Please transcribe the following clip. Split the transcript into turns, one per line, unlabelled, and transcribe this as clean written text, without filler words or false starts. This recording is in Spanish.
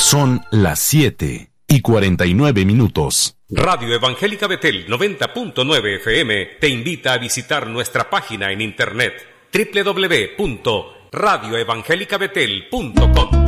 Son las 7:49.
Radio Evangélica Betel 90.9 FM te invita a visitar nuestra página en internet www.radioevangelicabetel.com.